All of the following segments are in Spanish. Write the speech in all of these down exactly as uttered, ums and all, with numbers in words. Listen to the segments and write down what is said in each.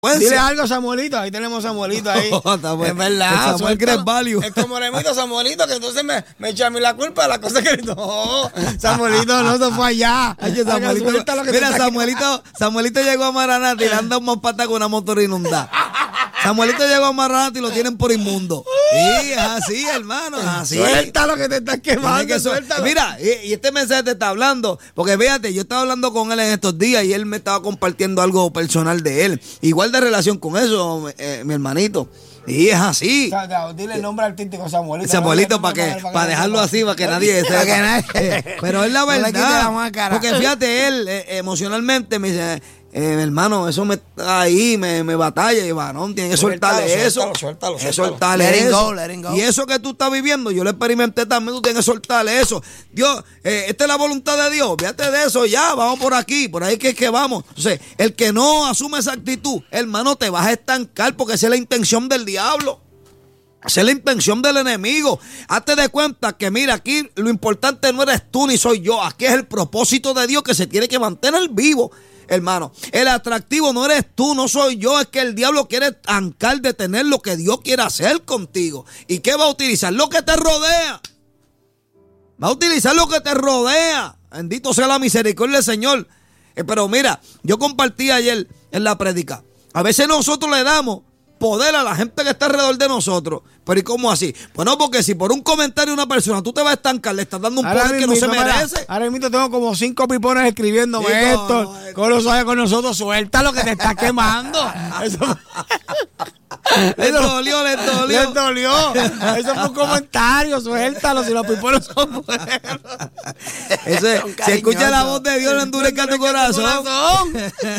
Dile algo a Samuelito, ahí tenemos a Samuelito ahí. Oh, es verdad. Samuel Great Value. Es como Remito Samuelito, que entonces me, me echa a mí la culpa de las cosas que no. Samuelito no se fue allá. Ay, Samuelito, mira, Samuelito, Samuelito llegó a Maranata y le han dado más patas con una motor inundada. Samuelito llegó a Maranata y lo tienen por inmundo. Sí, es así, hermano, es así. Suéltalo que te estás quemando, que suéltalo. Mira, y, y este mensaje te está hablando, porque fíjate, yo estaba hablando con él en estos días y él me estaba compartiendo algo personal de él. Igual de relación con eso, eh, mi hermanito. Y es así. O sea, dile el nombre artístico Samuelito. Samuelito, no, para que, para, para dejarlo así, para que nadie sepa. Pero es la verdad. Porque fíjate, él eh, emocionalmente me dice, eh, mi hermano, eso me está ahí, me, me batalla, y varón, tiene que soltarle suéltalo, eso. Suéltalo, suéltalo, soltarle let eso. Go, let go. Y eso que tú estás viviendo, yo lo experimenté también, tú tienes que soltarle eso. Dios, eh, esta es la voluntad de Dios, fíjate de eso ya, vamos por aquí, por ahí que es que vamos. Entonces, el que no asume esa actitud, hermano, te vas a estancar porque esa es la intención del diablo. Esa es la intención del enemigo. Hazte de cuenta que mira, aquí lo importante no eres tú ni soy yo, aquí es el propósito de Dios que se tiene que mantener vivo. Hermano, el atractivo no eres tú, no soy yo, es que el diablo quiere ancar, detener lo que Dios quiere hacer contigo. ¿Y qué va a utilizar? Lo que te rodea. Va a utilizar lo que te rodea. Bendito sea la misericordia del Señor. Eh, pero mira, yo compartí ayer en la prédica. A veces nosotros le damos poder a la gente que está alrededor de nosotros. Pero ¿y cómo así? Bueno, porque si por un comentario de una persona tú te vas a estancar, le estás dando un ahora poder que no se merece. Para, ahora mismo tengo como cinco pipones escribiéndome sí, esto. No, no, con los ojos con nosotros, suelta lo que te está quemando. Eso, le dolió, le dolió. Le dolió. Eso fue un comentario, suéltalo si los pipones son buenos. Ese, si escucha la voz de Dios, no endurezca tu corazón. corazón.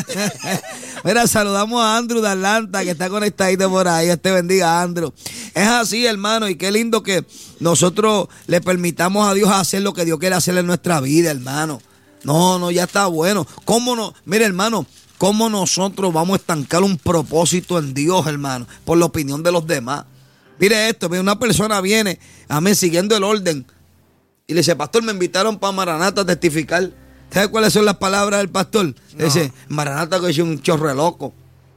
Mira, saludamos a Andrew de Atlanta, que está conectadito por ahí. Dios te bendiga, Andrew. Es así, hermano, y qué lindo que nosotros le permitamos a Dios hacer lo que Dios quiere hacer en nuestra vida, hermano. No, no, ya está bueno. ¿Cómo no? Mire, hermano, ¿cómo nosotros vamos a estancar un propósito en Dios, hermano? Por la opinión de los demás. Mire esto, una persona viene, amén, siguiendo el orden, y le dice, pastor, me invitaron para Maranata a testificar. ¿Sabe cuáles son las palabras del pastor? No. Dice, Maranata que es un chorro de loco.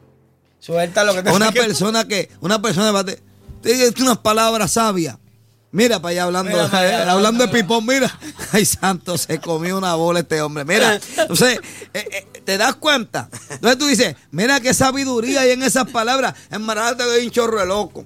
Suelta lo que te Una persona que, una persona va a te dice unas palabras sabias. Mira para allá hablando, mira, eh, mira, hablando mira, de pipón, mira. Ay, santo, se comió una bola este hombre. Mira, entonces, eh, eh, ¿te das cuenta? Entonces tú dices, mira qué sabiduría hay en esas palabras. En Maranata que hay un chorro de loco.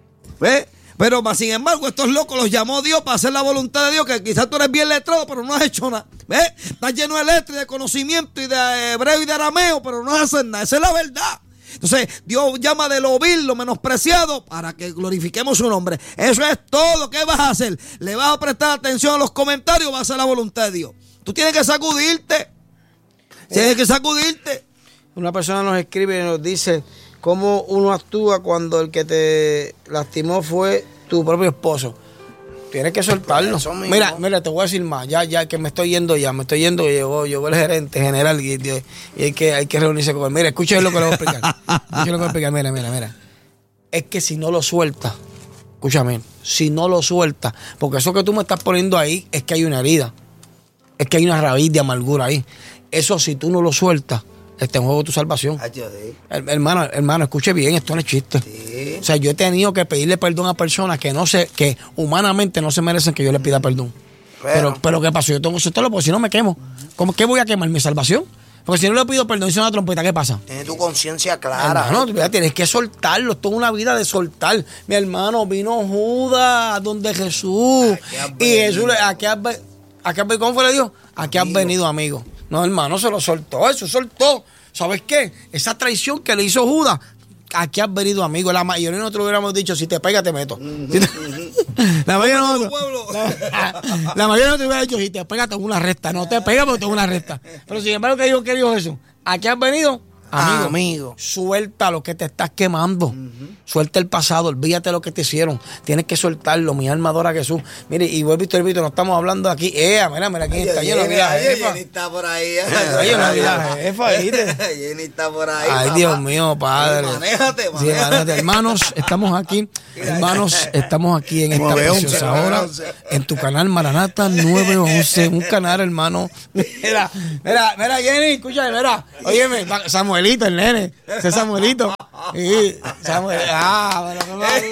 ¿Ves? Pero sin embargo, estos locos los llamó Dios para hacer la voluntad de Dios, que quizás tú eres bien letrado, pero no has hecho nada. ¿Ves? Estás lleno de letras y de conocimiento y de hebreo y de arameo, pero no haces nada. Esa es la verdad. Entonces, Dios llama de lo vil, lo menospreciado, para que glorifiquemos su nombre. Eso es todo. ¿Qué vas a hacer? ¿Le vas a prestar atención a los comentarios o vas a hacer la voluntad de Dios? Tú tienes que sacudirte. Tienes que sacudirte. Una persona nos escribe y nos dice cómo uno actúa cuando el que te lastimó fue tu propio esposo. Tienes que soltarlo. Mira, mira, te voy a decir más. Ya, ya que me estoy yendo ya, me estoy yendo. Llegó, llegó el gerente general y, y, y hay, que, hay que reunirse con él. Mira, escuchen lo que le voy a explicar. Escuchen lo que le voy a explicar. Mira, mira, mira. Es que si no lo sueltas, escúchame, si no lo sueltas, porque eso que tú me estás poniendo ahí es que hay una herida. Es que hay una raíz de amargura ahí. Eso si tú no lo sueltas, está en juego tu salvación. Ay, Dios, sí. Hermano, hermano, escuche bien, esto no es chiste. Sí. O sea, yo he tenido que pedirle perdón a personas que no sé, que humanamente no se merecen que yo les pida perdón. Pero, pero, pero ¿qué pasó? Yo tengo que soltarlo porque si no me quemo. ¿Cómo, ¿Qué voy a quemar? ¿Mi salvación? Porque si no le pido perdón y hice una trompeta, ¿qué pasa? Tienes tu conciencia clara. Hermano, ¿eh? Tienes que soltarlo. Esto es una vida de soltar. Mi hermano, vino Judas donde Jesús. Y Jesús, ¿a qué has venido? ¿Cómo fue le dijo? ¿A qué has venido, amigo? No, hermano, se lo soltó, eso soltó. ¿Sabes qué? Esa traición que le hizo Judas, aquí has venido, amigo. La mayoría de nosotros hubiéramos dicho, si te pega, te meto. Uh-huh, si te... uh-huh. La mayoría de nosotros, la, la mayoría de nosotros hubiera dicho, si te pega, tengo una recta. No te pega, pero tengo una recta. Pero sin embargo, ¿qué dijo, qué dijo Jesús? Aquí has venido, amigo. amigo. Suelta lo que te estás quemando. Uh-huh. Suelta el pasado, olvídate de lo que te hicieron. Tienes que soltarlo, mi alma adora a Jesús. Mire, y vuelvo y te repito, no estamos hablando aquí. Eh, mira, mira, quién está lleno de la jefa. Jenny está por ahí. Oye, no la jefa, ¿viste? Jenny está por ahí. Ay, papá. Dios mío, padre. Manéjate, manéjate. Sí, manéjate. Hermanos, estamos aquí. Hermanos, estamos aquí en esta preciosa hora. En tu canal Maranata nueve once. Un canal, hermano. Mira, mira, mira, Jenny, escúchame, mira. Óyeme, Samuel. Samuelito, el nene. Ese es Samuelito. Sí, Samuel. Ah, bueno, qué mal.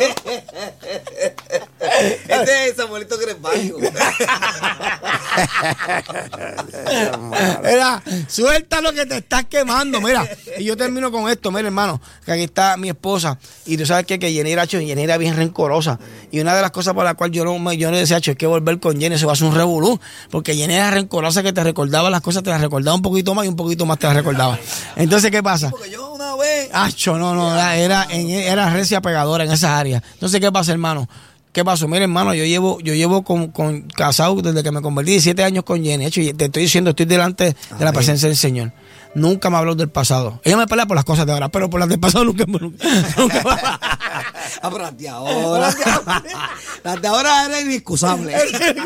Este es Samuelito Crespaño. Mira, suelta lo que te estás quemando. Mira, y yo termino con esto. Mira, hermano, que aquí está mi esposa. Y tú sabes que, que Jenny era, Jenny era bien rencorosa. Y una de las cosas por las cuales yo no, yo no decía, es que volver con Jenny se va a hacer un revolú. Porque Jenny era rencorosa, que te recordaba las cosas, te las recordaba un poquito más y un poquito más te las recordaba. Entonces, ¿qué pasa? Porque yo una vez. Acho, no, no, era, era, era recia pegadora en esa área. Entonces, ¿qué pasa, hermano? ¿Qué pasó? Mira, hermano, yo llevo, yo llevo con, con casado desde que me convertí diecisiete años con Jenny. De hecho, te estoy diciendo, estoy delante de la presencia del Señor. Nunca me habló del pasado. Ella me pelea por las cosas de ahora, pero por las del pasado nunca. nunca, nunca. Ah, pero las de ahora. Las de ahora eran inexcusables.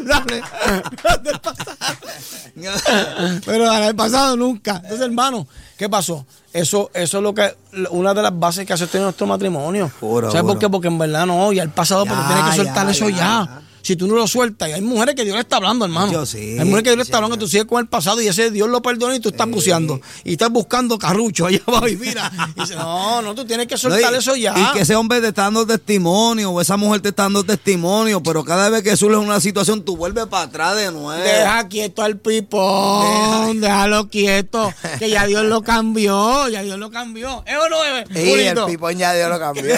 Pero las del pasado nunca. Entonces, hermano, ¿qué pasó? Eso, eso es lo que, una de las bases que sostiene nuestro matrimonio. Puro, ¿Sabes puro. por qué? Porque en verdad no, ya el pasado, Ya, porque tienes que soltar ya, eso ya. ya. Si tú no lo sueltas, y hay mujeres que Dios le está hablando, hermano. Yo sí, hay mujeres que Dios le sí, está hablando, que tú sigues con el pasado y ese Dios lo perdona y tú estás buceando. Y estás buscando carrucho allá abajo y mira. Y dice, no, no, tú tienes que soltar No, y, eso ya. Y que ese hombre te está dando testimonio o esa mujer te está dando testimonio, pero cada vez que surge una situación tú vuelves para atrás de nuevo. Deja quieto al pipón, déjalo quieto, que ya Dios lo cambió, ya Dios lo cambió. ¿Es o no es? Y el pipón ya Dios lo cambió.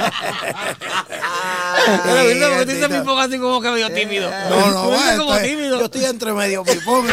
Pero ¿viste? Porque tú dices pipón así como que medio tímido. No, no, Tú dices bueno, como estoy- tímido. yo estoy entre medio pipón.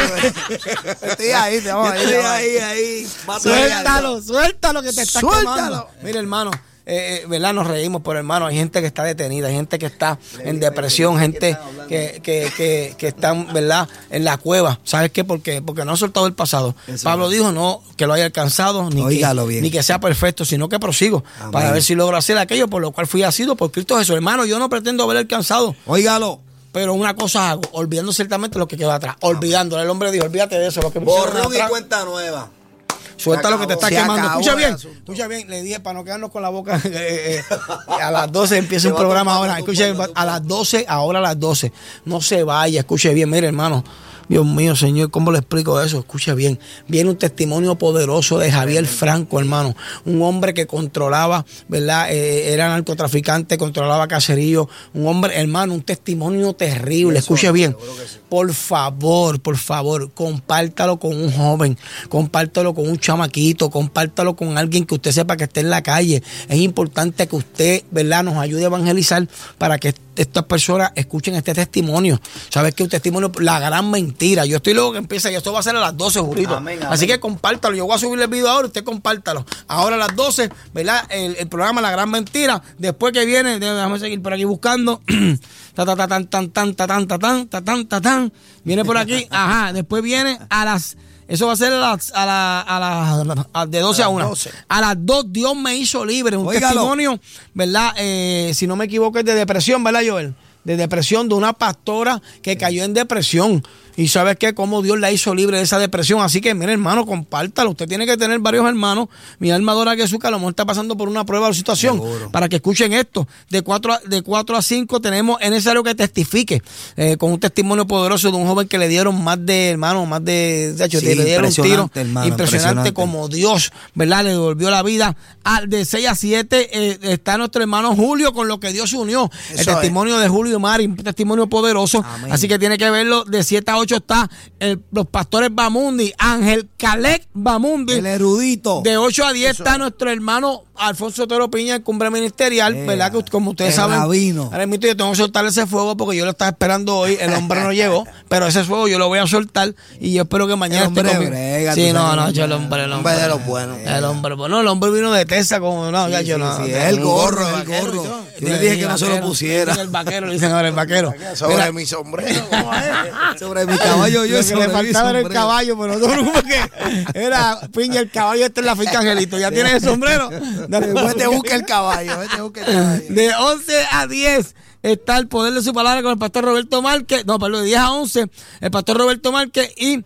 Estoy ahí, te vamos a Estoy ir. ahí, ahí. Suéltalo, suéltalo que te está Suéltalo. quemando. Mira, hermano, eh, eh, ¿verdad? Nos reímos, pero hermano, hay gente que está detenida, hay gente que está en depresión, gente que, que, que, que están, ¿verdad? En la cueva. ¿Sabes qué? Porque, porque no ha soltado el pasado. Eso Pablo es. dijo no que lo haya alcanzado, ni Óigalo que, bien. ni que sea perfecto, sino que prosigo Amén. para ver si logro hacer aquello por lo cual fui asido por Cristo Jesús. Hermano, yo no pretendo haber alcanzado. Óigalo. Pero una cosa hago, olvidando ciertamente lo que quedó atrás. Olvidándole. El hombre dijo, olvídate de eso, lo que pusieron Borrón y atrás. cuenta nueva. Suelta Se lo que te está acabó, se quemando. acabó Escucha el bien, asunto. escucha bien. Le dije para no quedarnos con la boca. eh, eh, a las doce empieza Te un va programa tumbando, ahora. Escuche, tumbando, a las doce, ahora a las doce. No se vaya, escuche bien. Mire, hermano. Dios mío, Señor, ¿cómo le explico eso? Escuche bien. Viene un testimonio poderoso de Javier Franco, hermano. Un hombre que controlaba, ¿verdad? Eh, era narcotraficante, controlaba caserío. Un hombre, hermano, un testimonio terrible. Escuche bien. Por favor, por favor, compártalo con un joven, compártalo con un chamaquito, compártalo con alguien que usted sepa que esté en la calle. Es importante que usted, ¿verdad?, nos ayude a evangelizar para que estas personas escuchen este testimonio. ¿Sabes qué? Un testimonio, la gran mentira. Yo estoy luego que empieza y esto va a ser a las doce, Jurito. Amén, Así amén. que compártalo. Yo voy a subir el video ahora, usted compártalo. Ahora a las doce, ¿verdad? El, el programa La Gran Mentira. Después que viene, déjame seguir por aquí buscando. Ta ta ta tan tan tan ta tan ta tan ta tan ta tan. Viene por aquí. Ajá. Después viene a las. Eso va a ser a las, a la, a la, a- de doce a una. doce. A las dos Dios me hizo libre. Un Óigalo. testimonio, ¿verdad? Eh, si no me equivoco es de depresión, ¿verdad, Joel? De depresión de una pastora que cayó en depresión. Y sabes qué, cómo Dios la hizo libre de esa depresión. Así que, mire, hermano, compártalo. Usted tiene que tener varios hermanos. Mi alma adora a Jesús, que a lo mejor está pasando por una prueba o situación. Seguro. Para que escuchen esto. De cuatro a, de cuatro a cinco tenemos, es necesario que testifique. Eh, con un testimonio poderoso de un joven que le dieron más de, hermano, más de, de hecho, Sí, le dieron un tiro. impresionante, hermano, impresionante, impresionante. como Dios, ¿verdad? Le devolvió la vida. Al de seis a siete eh, está nuestro hermano Julio con lo que Dios unió. El Eso testimonio de Julio y Mari, un testimonio poderoso. Amén. Así que tiene que verlo. De siete a ocho está el- los pastores Bamundi, Ángel Calec Bamundi. El erudito. De ocho a diez está nuestro hermano Alfonso Otero Piña, el cumbre ministerial, Eh, ¿verdad? Que como ustedes el saben, rabino. ahora mismo yo tengo que soltar ese fuego porque yo lo estaba esperando hoy, el hombre no llegó, pero ese fuego yo lo voy a soltar y yo espero que mañana El hombre esté conmigo. brega, Sí, tú no, sabes, no, el yo el hombre- hombre, el hombre hombre. de los buenos. El hombre, bueno, el hombre vino de Texas como, no, ya Sí, yo sí, no. sí, no, el un gorro, el vaquero, gorro. y todo. Yo le dije que no se lo Vaquero, pusiera. El vaquero, le dicen ahora el vaquero. Sobre Mira, mi sombrero. ¿Cómo es? Sobre mi caballo, yo lo que sobre le mi faltaba era el sombrero. caballo, pero todo el mundo que era Piña el caballo, este es la finca Angelito. ¿Ya tienes el sombrero? Dale, Después te busca el caballo. Vete, busca el caballo. De once a diez está el poder de su palabra con el pastor Roberto Márquez. No, perdón, de diez a once, el pastor Roberto Márquez y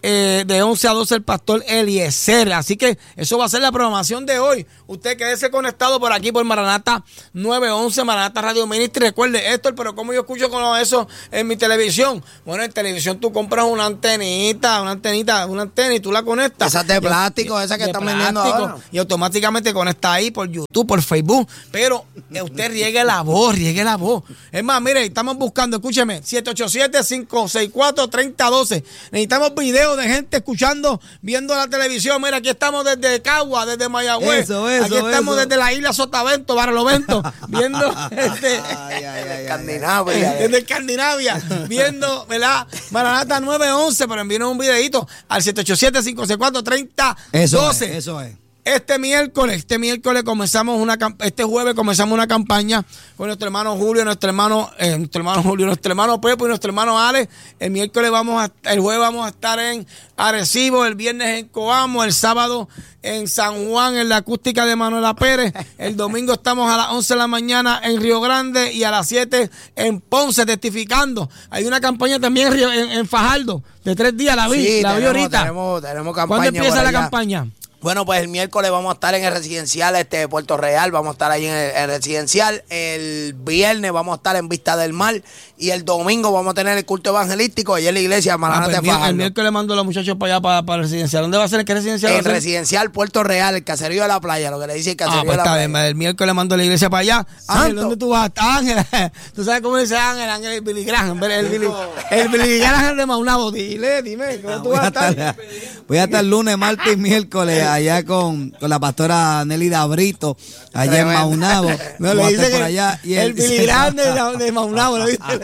eh, de once a doce el pastor Eliezer. Así que eso va a ser la programación de hoy. Usted quédese conectado por aquí por Maranata nueve once, Maranata Radio Ministry. Recuerde, Héctor, pero ¿cómo yo escucho con eso en mi televisión? Bueno, en televisión tú compras una antenita, una antenita, una antena y tú la conectas. Esas de plástico, esas que están vendiendo ahora. Y automáticamente conecta ahí por YouTube, por Facebook. Pero usted riegue la voz, riegue la voz. Es más, mire, estamos buscando, escúcheme, siete ocho siete, cinco seis cuatro, tres cero uno dos. Necesitamos videos de gente escuchando, viendo la televisión. Mira, aquí estamos desde Cagua, desde Mayagüez. Eso, eso, aquí estamos eso. desde la isla Sotavento, Barlovento, viendo este, Ay, ay, ay, Escandinavia. desde Escandinavia, viendo, ¿verdad? Maranata nueve once, pero envíenos un videito al siete ocho siete, cinco seis cuatro, tres cero uno dos. Eso es, eso es. Este miércoles, este miércoles comenzamos una este jueves comenzamos una campaña con nuestro hermano Julio, nuestro hermano, eh, nuestro hermano Julio, nuestro hermano Pepo y nuestro hermano Ale. El miércoles vamos a, el jueves vamos a estar en Arecibo, el viernes en Coamo, el sábado en San Juan, en la acústica de Manuela Pérez. El domingo estamos a las once de la mañana en Río Grande y a las siete en Ponce testificando. Hay una campaña también en, Río, en, en Fajardo de tres días, la vi, Sí, la vi tenemos, ahorita. Tenemos, tenemos campaña. ¿Cuándo empieza por la allá. campaña? Bueno, pues el miércoles vamos a estar en el residencial este de Puerto Real, vamos a estar ahí en el, en el residencial. El viernes vamos a estar en Vista del Mar y el domingo vamos a tener el culto evangelístico allí en la iglesia Maranata Ah, pues de el, Fajardo. el miércoles mando a los muchachos para allá, para, para el residencial. ¿Dónde va a ser? ¿Qué residencial va a En ser? residencial Puerto Real, el caserío de la playa, lo que le dice el caserío Ah, pues de la está playa. bien. El miércoles mando a la iglesia para allá. Ángel, Santo. ¿dónde tú vas? Ángel, tú sabes cómo dice Ángel, Ángel es Billy Graham. El Billy, el Billy Graham de Maunabo. Dile, dime, ¿cómo tú Voy vas a, a estar? estar, voy a estar lunes, martes y miércoles allá con, con la pastora Nelly Dabrito, allá en Maunabo. No, Voy a le estar dice por que allá. Y el él- Billy Graham de, de Maunabo. Le dice, le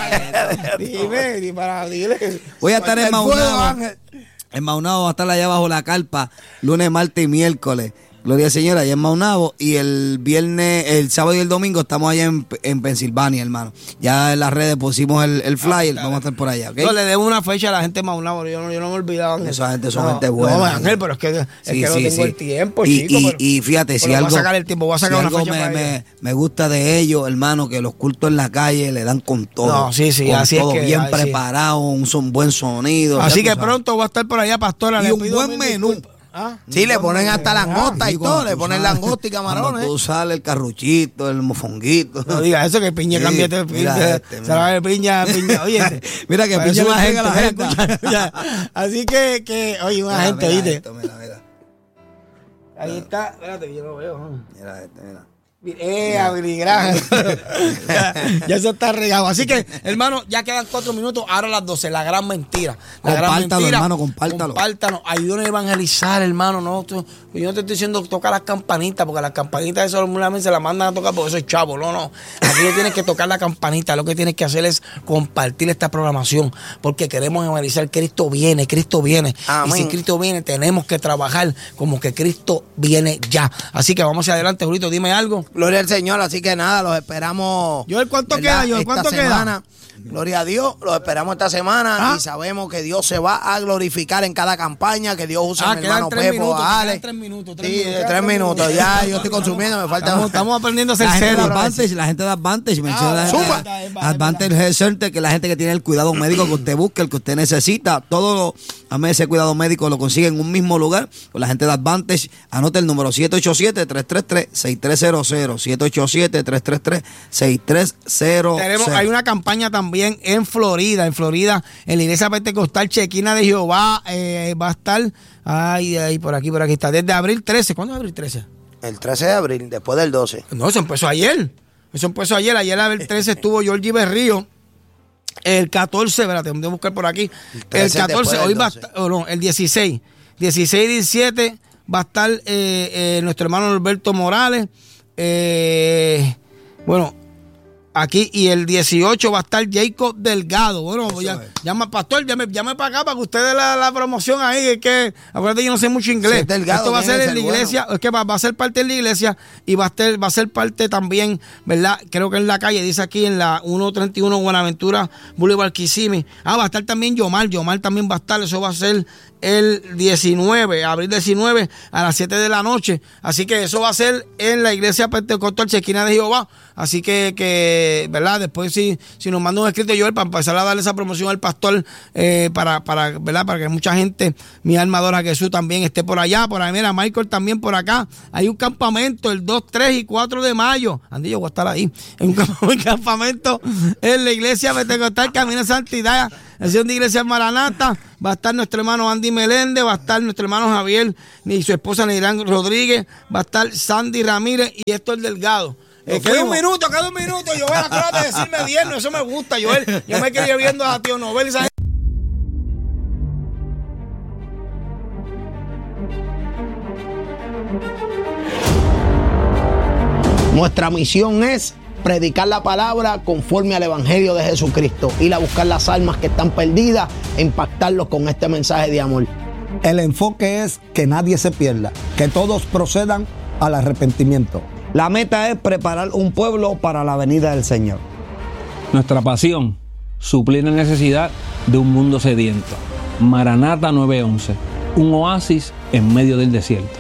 dice, dime, dime, para, dile. Voy a estar en El fuego, Maunabo. Ángel. En Maunabo va a estar allá bajo la carpa, lunes, martes y miércoles. Gloria al Señor, allá en Maunabo. Y el viernes, el sábado y el domingo estamos allá en, en Pensilvania, hermano. Ya en las redes pusimos el, el flyer, vamos a estar por allá, ¿ok? Yo le debo una fecha a la gente de Maunabo. Yo no, yo no me olvidaba. Ángel. Esa gente son No, gente buena. No, Ángel, pero es que, es Sí, que no sí, tengo sí. el tiempo, y, chico. y, pero- y fíjate, si pero algo, voy a sacar el tiempo, voy a sacar si una algo fecha me, para me, ellos. me gusta de ellos, hermano, que los cultos en la calle le dan con todo. No, sí, sí, con así es todo que- bien ay, sí. preparado, un son buen sonido. Así ya que tú sabes. pronto va a estar por allá, pastora. Y le un pido buen mil menú. disculpas. ¿Ah? Sí, le ponen hasta langosta y Sí, cuando todo, le tú ponen sales- langosta y Cuando camarones. tú sales el carruchito, el mofonguito. No diga eso, que piña Sí, cambiate de mira piña. este, Se mira. va de piña, piña. Oye, Mira que para piña eso la es gente, la mira, gente. escucha, ya. Así que, que, oye, una Mira, gente, mira ¿viste? esto, mira, mira. Ahí está, espérate, que yo lo veo. ¿no? Mira este, mira. Eh, a Billy Graham. ya, ya eso está regado. Así que, hermano, ya quedan cuatro minutos. Ahora a las doce. La gran mentira. La gran Compártalo, mentira. hermano, compártalo. Compártanos. Ayúdanos a evangelizar, hermano. No, tú- yo no te estoy diciendo toca las campanitas, porque las campanitas eso solamente se las mandan a tocar porque eso es chavo. No, no. Aquí no tienes que tocar la campanita. Lo que tienes que hacer es compartir esta programación, porque queremos evangelizar. Cristo viene, Cristo viene. Amén. Y si Cristo viene, tenemos que trabajar como que Cristo viene ya. Así que vamos hacia adelante, Julito. Dime algo. Gloria al Señor, así que nada, los esperamos. Joel, ¿cuánto ¿verdad? queda, Joel? Esta ¿Cuánto queda? semana. Gloria a Dios, los esperamos esta semana Ah. y sabemos que Dios se va a glorificar en cada campaña, que Dios usa Ah, a mi quedan hermano tres Pepo, minutos, a quedan Ale. tres minutos, tres Sí, minutos, de quedan tres tres minutos, minutos. ya yo estoy consumiendo, me falta. Estamos, estamos aprendiendo a ser La gente de serios. Advantage, la gente de Advantage, menciona la gente Zumba. de Advantage Health Center, que es la gente que tiene el cuidado médico que usted busca, el que usted necesita. Todo lo, a mí ese cuidado médico lo consigue en un mismo lugar con la gente de Advantage. Anote el número siete ocho siete, tres tres tres, seis tres cero cero, siete ocho siete, tres tres tres, seis tres cero cero. Tenemos, hay una campaña también en Florida, en Florida, en la iglesia pentecostal Chequina de Jehová, eh, va a estar, ay, ay, por aquí, por aquí está, desde abril trece. ¿Cuándo es abril trece? El trece de abril, después del doce. No, eso empezó ayer. Eso empezó ayer. Ayer abril trece estuvo Georgie Berrío. El catorce, espérate, voy a buscar por aquí. El trece catorce, después del hoy va a doce. estar, oh, no, el dieciséis. dieciséis y diecisiete va a estar eh, eh, nuestro hermano Alberto Morales. Eh, bueno, aquí, y el dieciocho va a estar Jacob Delgado. Bueno, Eso ya, es. llama, pastor, llame, llame para acá para que usted dé la, la promoción ahí. Es que, acuérdate, yo no sé mucho inglés. Si es Delgado, Esto va a tiene ser que en la ser bueno. iglesia, es que va, va a ser parte de la iglesia y va a, ser, va a ser parte también, ¿verdad? Creo que en la calle, dice aquí en la ciento treinta y uno Buenaventura Boulevard Kissimmee. Ah, va a estar también Yomar. Yomar también va a estar. Eso va a ser el diecinueve, abril diecinueve a las siete de la noche. Así que eso va a ser en la iglesia pentecostal Chequina de Jehová. Así que, que eh, ¿verdad? Después si, si nos manda un escrito, Joel, para empezar a darle esa promoción al pastor, eh, para, para, ¿verdad? Para que mucha gente, mi alma adora a Jesús, también esté por allá, por ahí, mira, Michael también por acá. Hay un campamento el dos, tres y cuatro de mayo. Andy, yo voy a estar ahí. En un campamento en la iglesia Pentecostal Camino de Santidad, Nación de Iglesia Maranata. Va a estar nuestro hermano Andy Meléndez, va a estar nuestro hermano Javier y su esposa Neirán Rodríguez, va a estar Sandy Ramírez y Héctor Delgado. Eh, queda un minuto, queda un minuto, Joel, acuérdate de decirme bien, eso me gusta, Joel. Yo me quería viendo a Tío Nobel y esa gente. Nuestra misión es predicar la palabra conforme al Evangelio de Jesucristo, ir a buscar las almas que están perdidas e impactarlos con este mensaje de amor. El enfoque es que nadie se pierda, que todos procedan al arrepentimiento. La meta es preparar un pueblo para la venida del Señor. Nuestra pasión, suplir la necesidad de un mundo sediento. Maranata nueve once, un oasis en medio del desierto.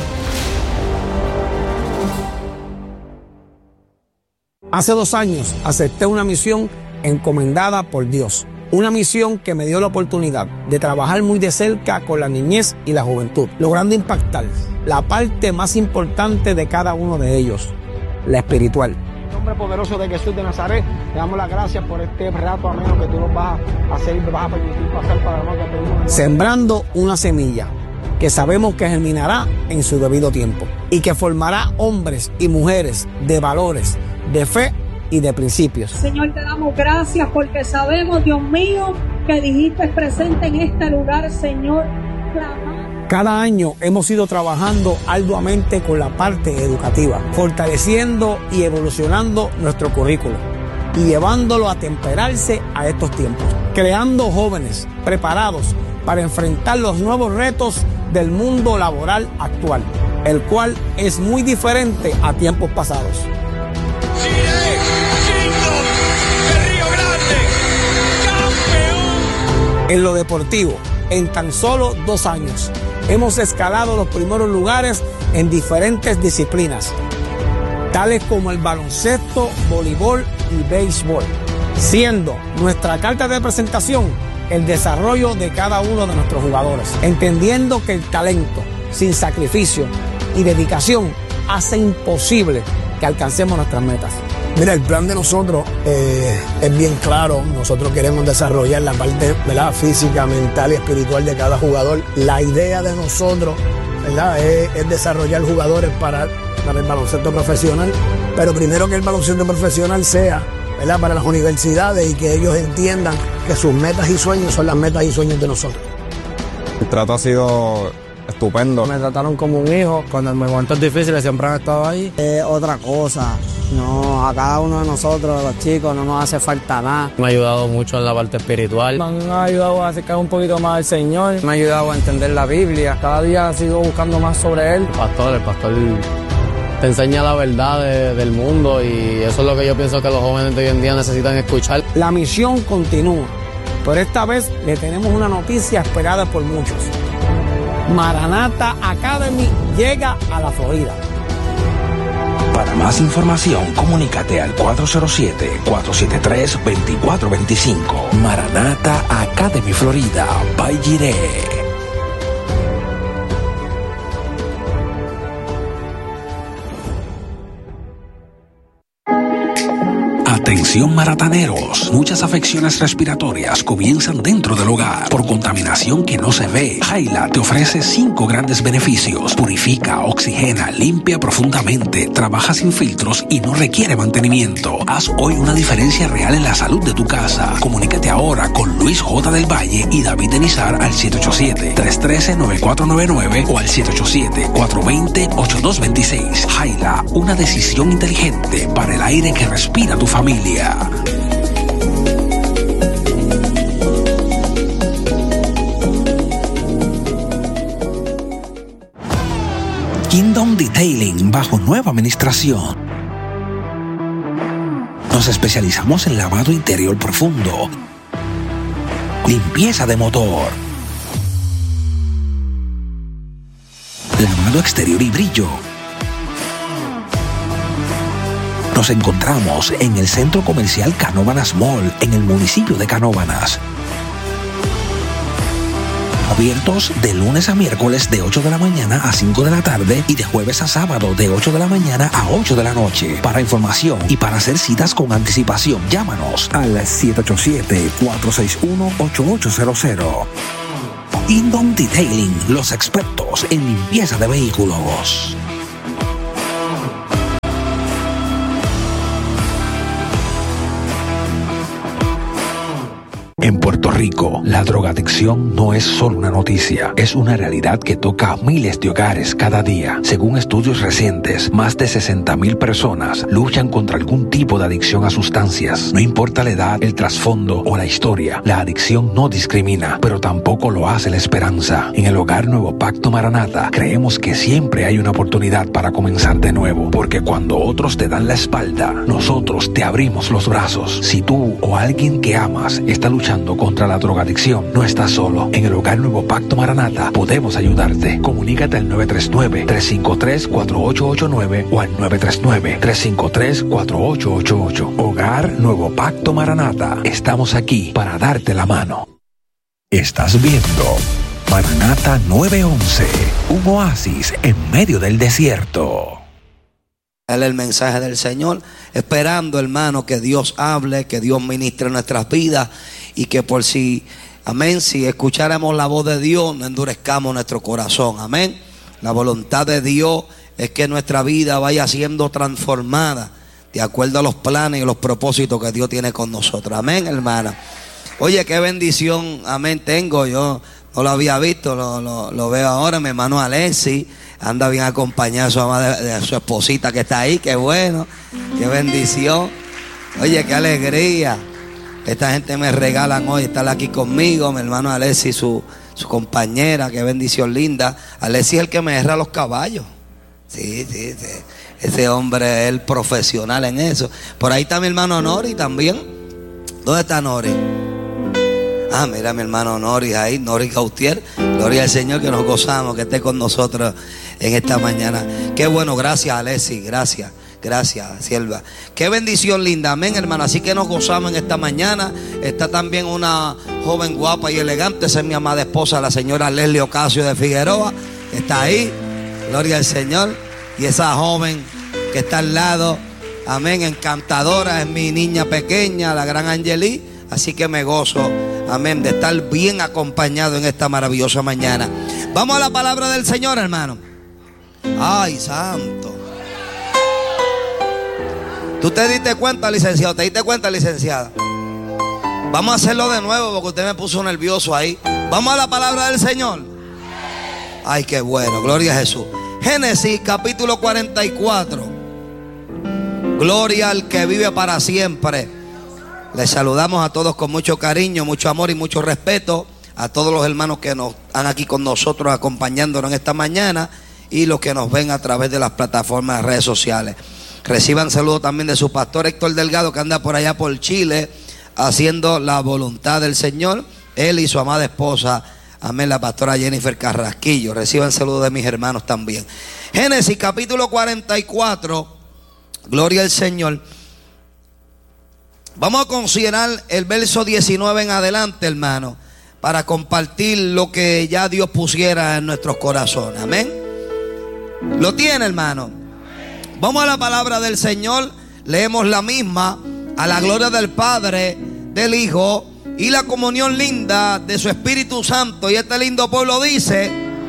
Hace dos años acepté una misión encomendada por Dios. Una misión que me dio la oportunidad de trabajar muy de cerca con la niñez y la juventud, logrando impactar la parte más importante de cada uno de ellos, la espiritual. En el nombre poderoso de Jesús de Nazaret, te damos las gracias por este rato ameno que tú nos vas a hacer y me vas a permitir pasar para nosotros. Sembrando una semilla que sabemos que germinará en su debido tiempo y que formará hombres y mujeres de valores, de fe y de principios. Señor, te damos gracias porque sabemos, Dios mío, que dijiste presente en este lugar, Señor. Clamar. Cada año hemos ido trabajando arduamente con la parte educativa, fortaleciendo y evolucionando nuestro currículo y llevándolo a temperarse a estos tiempos, creando jóvenes preparados para enfrentar los nuevos retos del mundo laboral actual, el cual es muy diferente a tiempos pasados. En lo deportivo, en tan solo dos años, hemos escalado los primeros lugares en diferentes disciplinas, tales como el baloncesto, voleibol y béisbol, siendo nuestra carta de presentación el desarrollo de cada uno de nuestros jugadores, entendiendo que el talento, sin sacrificio y dedicación, hace imposible que alcancemos nuestras metas. Mira, el plan de nosotros eh, es bien claro. Nosotros queremos desarrollar la parte, ¿verdad?, física, mental y espiritual de cada jugador. La idea de nosotros, ¿verdad?, es, es desarrollar jugadores para, para el baloncesto profesional, pero primero que el baloncesto profesional sea, ¿verdad?, para las universidades y que ellos entiendan que sus metas y sueños son las metas y sueños de nosotros. El trato ha sido estupendo. Me trataron como un hijo. Cuando en momentos difíciles siempre han estado ahí. Es otra cosa. No, a cada uno de nosotros, los chicos, no nos hace falta nada. Me ha ayudado mucho en la parte espiritual. Me han ayudado a acercar un poquito más al Señor. Me ha ayudado a entender la Biblia. Cada día sigo buscando más sobre Él. El pastor, el pastor te enseña la verdad de, del mundo y eso es lo que yo pienso que los jóvenes de hoy en día necesitan escuchar. La misión continúa, pero esta vez le tenemos una noticia esperada por muchos. Maranata Academy llega a la Florida. Para más información, comunícate al cuatro cero siete, cuatro siete tres, dos cuatro dos cinco. Maranata Academy Florida, by Jiré. Atención marataneros, muchas afecciones respiratorias comienzan dentro del hogar por contaminación que no se ve. Jaila te ofrece cinco grandes beneficios: purifica, oxigena, limpia profundamente, trabaja sin filtros y no requiere mantenimiento. Haz hoy una diferencia real en la salud de tu casa. Comunícate ahora con Luis J. del Valle y David Denizar al siete ocho siete, tres uno tres, nueve cuatro nueve nueve o al siete ocho siete, cuatro dos cero, ocho dos dos seis. Jaila, una decisión inteligente para el aire que respira tu familia. Kingdom Detailing bajo nueva administración. Nos especializamos en lavado interior profundo, limpieza de motor, lavado exterior y brillo, Nos encontramos en el Centro Comercial Canóvanas Mall, en el municipio de Canóvanas. Abiertos de lunes a miércoles de ocho de la mañana a cinco de la tarde y de jueves a sábado de ocho de la mañana a ocho de la noche. Para información y para hacer citas con anticipación, llámanos al siete ocho siete, cuatro seis uno, ocho ocho cero cero. Indom Detailing, los expertos en limpieza de vehículos. En Puerto Rico, la drogadicción no es solo una noticia, es una realidad que toca a miles de hogares cada día. Según estudios recientes, más de sesenta mil personas luchan contra algún tipo de adicción a sustancias. No importa la edad, el trasfondo o la historia, la adicción no discrimina, pero tampoco lo hace la esperanza. En el Hogar Nuevo Pacto Maranata, creemos que siempre hay una oportunidad para comenzar de nuevo, porque cuando otros te dan la espalda, nosotros te abrimos los brazos. Si tú o alguien que amas está luchando contra la drogadicción, no estás solo. En el Hogar Nuevo Pacto Maranata podemos ayudarte. Comunícate al nueve tres nueve, tres cinco tres, cuatro ocho ocho nueve o al nueve tres nueve, tres cinco tres, cuatro ocho ocho ocho. Hogar Nuevo Pacto Maranata. Estamos aquí para darte la mano. Estás viendo Maranata nueve once, un oasis en medio del desierto. El mensaje del Señor, esperando, hermano, que Dios hable, que Dios ministre en nuestras vidas y que por si, amén, si escucháramos la voz de Dios, no endurezcamos nuestro corazón, amén. La voluntad de Dios es que nuestra vida vaya siendo transformada de acuerdo a los planes y los propósitos que Dios tiene con nosotros, amén, hermana. Oye, qué bendición, amén, tengo yo. No lo había visto, lo, lo, lo veo ahora, mi hermano Alexis anda bien acompañado de su, mamá, de, de su esposita que está ahí, qué bueno, qué bendición. Oye, qué alegría. Esta gente me regalan hoy estar aquí conmigo, mi hermano Alexis, su, su compañera, qué bendición linda. Alexis es el que me herra los caballos. Sí, sí, sí. Ese hombre es el profesional en eso. Por ahí está mi hermano Nori también. ¿Dónde está Nori? Ah, mira mi hermano Nori ahí, Nori Gautier. Gloria al Señor, que nos gozamos, que esté con nosotros en esta mañana. Qué bueno, gracias Alexis, gracias, gracias sierva. Qué bendición linda, amén hermano. Así que nos gozamos en esta mañana. Está también una joven guapa y elegante, esa es mi amada esposa, la señora Leslie Ocasio de Figueroa. Está ahí, gloria al Señor. Y esa joven que está al lado, amén, encantadora, es mi niña pequeña, la gran Angeli. Así que me gozo, amén, de estar bien acompañado en esta maravillosa mañana. Vamos a la palabra del Señor, hermano. Ay, santo. ¿Tú te diste cuenta, licenciado? ¿Te diste cuenta, licenciada? Vamos a hacerlo de nuevo porque usted me puso nervioso ahí. Vamos a la palabra del Señor. Ay, qué bueno, gloria a Jesús. Génesis capítulo cuarenta y cuatro. Gloria al que vive para siempre. Les saludamos a todos con mucho cariño, mucho amor y mucho respeto. A todos los hermanos que nos están aquí con nosotros acompañándonos en esta mañana y los que nos ven a través de las plataformas de redes sociales. Reciban saludos también de su pastor Héctor Delgado, que anda por allá por Chile haciendo la voluntad del Señor. Él y su amada esposa, amén, la pastora Jennifer Carrasquillo. Reciban saludos de mis hermanos también. Génesis capítulo cuarenta y cuatro. Gloria al Señor. Vamos a considerar el verso diecinueve en adelante, hermano, para compartir lo que ya Dios pusiera en nuestros corazones. Amén. ¿Lo tiene, hermano? Vamos a la palabra del Señor. Leemos la misma a la gloria del Padre, del Hijo y la comunión linda de su Espíritu Santo. Y este lindo pueblo dice: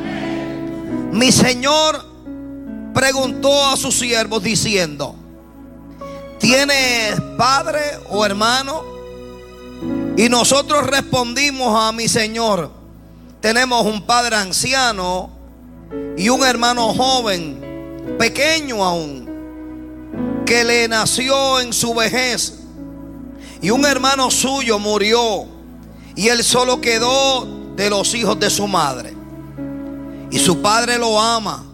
mi Señor preguntó a sus siervos diciendo: ¿tienes padre o hermano? Y nosotros respondimos a mi Señor: tenemos un padre anciano y un hermano joven, pequeño aún, que le nació en su vejez. Y un hermano suyo murió y él solo quedó de los hijos de su madre. Y su padre lo ama.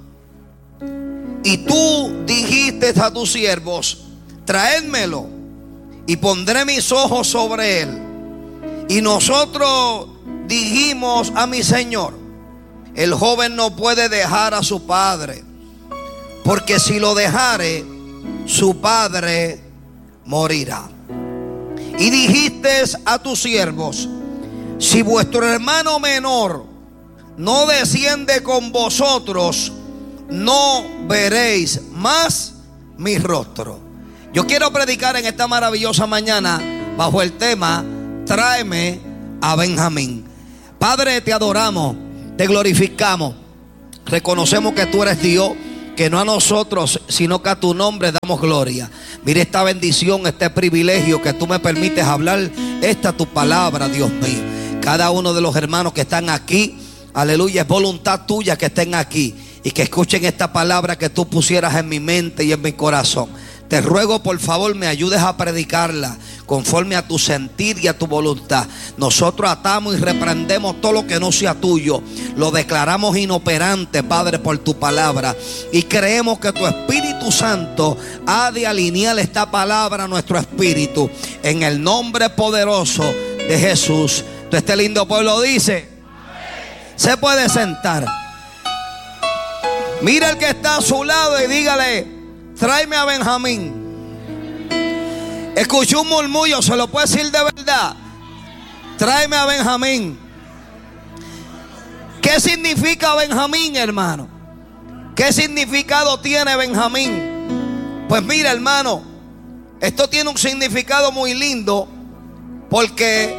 Y tú dijiste a tus siervos: traédmelo y pondré mis ojos sobre él. Y nosotros dijimos a mi Señor: el joven no puede dejar a su padre, porque si lo dejare, su padre morirá. Y dijiste a tus siervos: si vuestro hermano menor no desciende con vosotros, no veréis más mi rostro. Yo quiero predicar en esta maravillosa mañana bajo el tema: tráeme a Benjamín. Padre, te adoramos, te glorificamos, reconocemos que tú eres Dios, que no a nosotros, sino que a tu nombre damos gloria. Mira esta bendición, este privilegio que tú me permites hablar, esta tu palabra, Dios mío. Cada uno de los hermanos que están aquí, aleluya, es voluntad tuya que estén aquí y que escuchen esta palabra que tú pusieras en mi mente y en mi corazón. Te ruego, por favor, me ayudes a predicarla conforme a tu sentir y a tu voluntad. Nosotros atamos y reprendemos todo lo que no sea tuyo. Lo declaramos inoperante, Padre, por tu palabra. Y creemos que tu Espíritu Santo ha de alinear esta palabra a nuestro espíritu. En el nombre poderoso de Jesús. Entonces, este lindo pueblo dice: se puede sentar. Mira el que está a su lado y dígale: tráeme a Benjamín. Escuché un murmullo, se lo puedo decir de verdad. Tráeme a Benjamín. ¿Qué significa Benjamín, hermano? ¿Qué significado tiene Benjamín? Pues mira, hermano, esto tiene un significado muy lindo, porque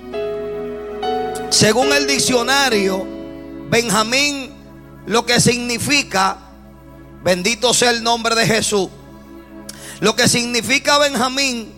según el diccionario, Benjamín lo que significa, bendito sea el nombre de Jesús, lo que significa Benjamín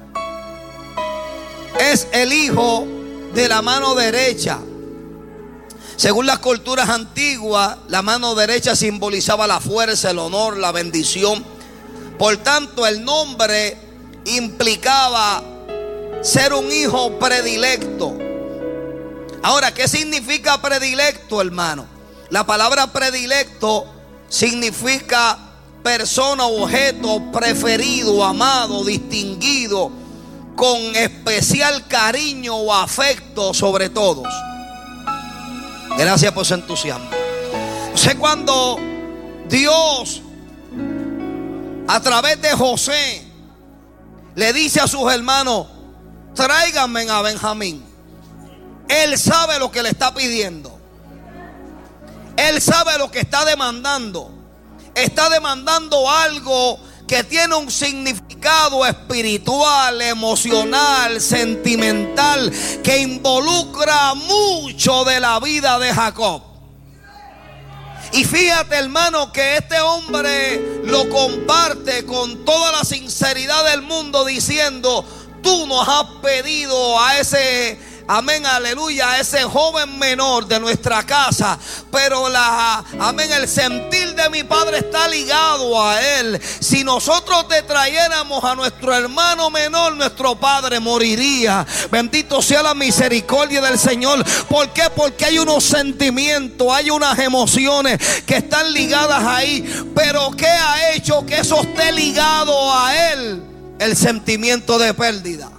es el hijo de la mano derecha. Según las culturas antiguas, la mano derecha simbolizaba la fuerza, el honor, la bendición. Por tanto, el nombre implicaba ser un hijo predilecto. Ahora, ¿qué significa predilecto, hermano? La palabra predilecto significa persona o objeto preferido, amado, distinguido, con especial cariño o afecto sobre todos. Gracias por su entusiasmo. Sé cuando Dios, a través de José, le dice a sus hermanos: tráiganme a Benjamín. Él sabe lo que le está pidiendo. Él sabe lo que está demandando. Está demandando algo que tiene un significado espiritual, emocional, sentimental, que involucra mucho de la vida de Jacob. Y fíjate, hermano, que este hombre lo comparte con toda la sinceridad del mundo, diciendo: tú nos has pedido a ese... amén, aleluya, a ese joven menor de nuestra casa, pero la, amén, el sentir de mi padre está ligado a él. Si nosotros te trayéramos a nuestro hermano menor, nuestro padre moriría. Bendito sea la misericordia del Señor. ¿Por qué? Porque hay unos sentimientos, hay unas emociones que están ligadas ahí. Pero ¿qué ha hecho que eso esté ligado a él? El sentimiento de pérdida.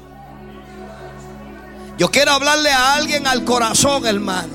Yo quiero hablarle a alguien al corazón, hermano.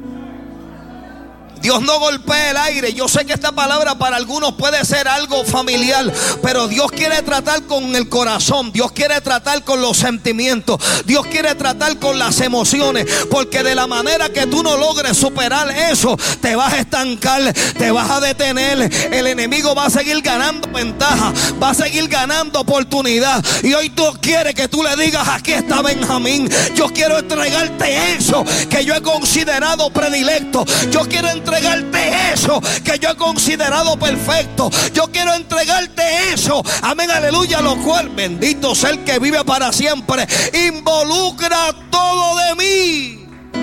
Dios no golpea el aire. Yo sé que esta palabra para algunos puede ser algo familiar, pero Dios quiere tratar con el corazón. Dios quiere tratar con los sentimientos. Dios quiere tratar con las emociones, porque de la manera que tú no logres superar eso, te vas a estancar, te vas a detener. El enemigo va a seguir ganando ventaja, va a seguir ganando oportunidad. Y hoy Dios quiere que tú le digas: aquí está Benjamín. Yo quiero entregarte eso que yo he considerado predilecto. Yo quiero entregarte eso que yo he considerado perfecto. Yo quiero entregarte eso, amén, aleluya, lo cual, bendito sea el que vive para siempre, involucra todo de mí.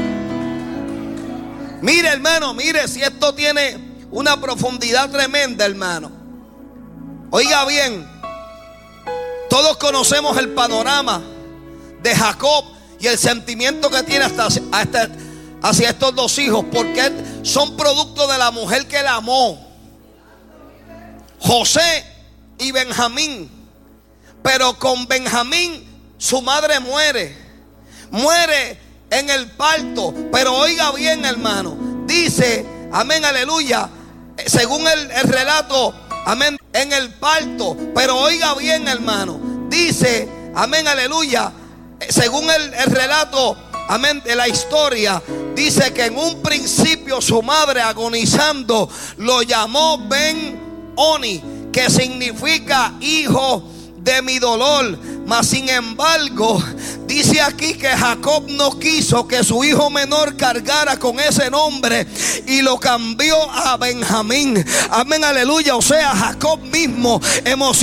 Mire, hermano, mire si esto tiene una profundidad tremenda, hermano. Oiga bien, todos conocemos el panorama de Jacob y el sentimiento que tiene hasta, hasta hacia estos dos hijos, porque son producto de la mujer que él amó, José y Benjamín. Pero con Benjamín su madre muere, muere en el parto. Pero oiga bien, hermano, dice, amén, aleluya, según el, el relato, amén, en el parto. Pero oiga bien, hermano, dice, amén, aleluya, según el, el relato, amén, de la historia, dice que en un principio su madre, agonizando, lo llamó Ben-Oni, que significa hijo de mi dolor. Mas sin embargo, dice aquí que Jacob no quiso que su hijo menor cargara con ese nombre y lo cambió a Benjamín. Amén, aleluya. O sea, Jacob mismo emocionado